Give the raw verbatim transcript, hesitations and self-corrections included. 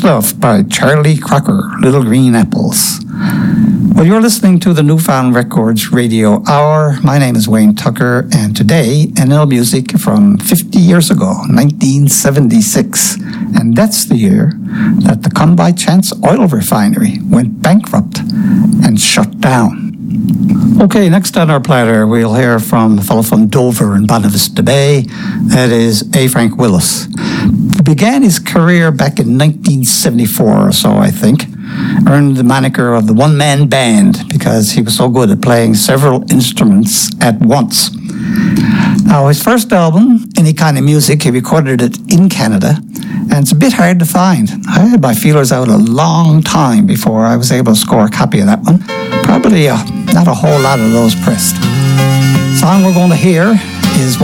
Love by Charlie Crocker, Little Green Apples. Well, you're listening to the Newfound Records Radio Hour. My name is Wayne Tucker, and today, N L music from fifty years ago, nineteen seventy-six. And that's the year that the Come By Chance oil refinery went bankrupt and shut down. Okay, next on our platter, we'll hear from a fellow from Dover in Bonavista Bay. That is A. Frank Willis. He began his career back in nineteen seventy-four or so, I think. Earned the moniker of the one-man band because he was so good at playing several instruments at once. Now, his first album, Any Kind of Music, he recorded it in Canada, and it's a bit hard to find. I had my feelers out a long time before I was able to score a copy of that one. Probably uh, not a whole lot of those pressed. The song we're going to hear is